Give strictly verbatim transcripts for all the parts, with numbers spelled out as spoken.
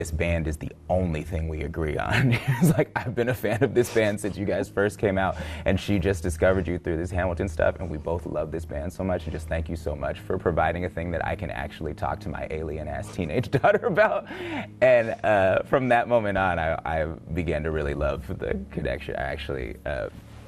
this band is the only thing we agree on. It's like, I've been a fan of this band since you guys first came out, and she just discovered you through this Hamilton stuff, and we both love this band so much, and just thank you so much for providing a thing that I can actually talk to my alien-ass teenage daughter about. And uh, from that moment on, I, I began to really love the connection. I actually, uh,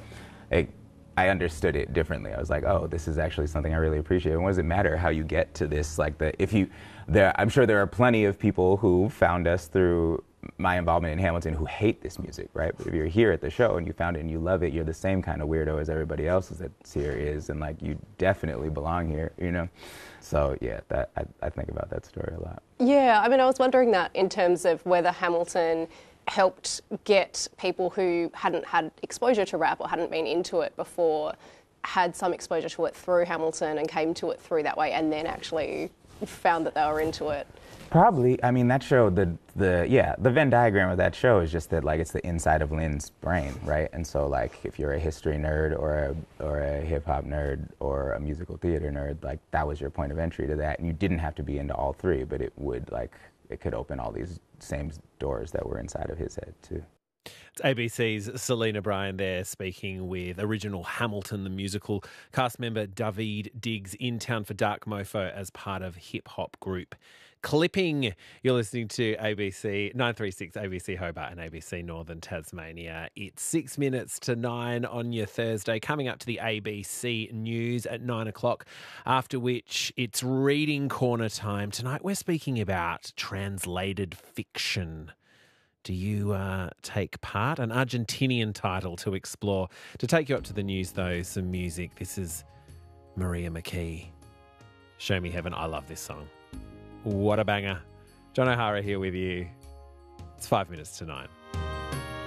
it, I understood it differently. I was like, oh, this is actually something I really appreciate. And what does it matter how you get to this? Like, the if you, there, I'm sure there are plenty of people who found us through my involvement in Hamilton who hate this music, right? But if you're here at the show and you found it and you love it, you're the same kind of weirdo as everybody else that's here is, and like, you definitely belong here, you know? So yeah, that I, I think about that story a lot. Yeah, I mean, I was wondering that in terms of whether Hamilton helped get people who hadn't had exposure to rap or hadn't been into it before, had some exposure to it through Hamilton and came to it through that way, and then actually found that they were into it. Probably. I mean, that show, the, the, yeah, the Venn diagram of that show is just that, like, it's the inside of Lynn's brain, right? And so, like, if you're a history nerd or a, or a hip-hop nerd or a musical theater nerd, like, that was your point of entry to that. And you didn't have to be into all three, but it would, like, it could open all these same doors that were inside of his head, too. It's A B C's Selena Bryan there speaking with original Hamilton, the musical cast member Daveed Diggs, in town for Dark Mofo as part of hip-hop group Clipping. You're listening to A B C nine three six, A B C Hobart and A B C Northern Tasmania. It's six minutes to nine on your Thursday. Coming up to the A B C News at nine o'clock, after which it's reading corner time. Tonight we're speaking about translated fiction. Do you uh, take part? An Argentinian title to explore. To take you up to the news, though, some music. This is Maria McKee. Show Me Heaven. I love this song. What a banger. John O'Hara here with you. It's five minutes to nine.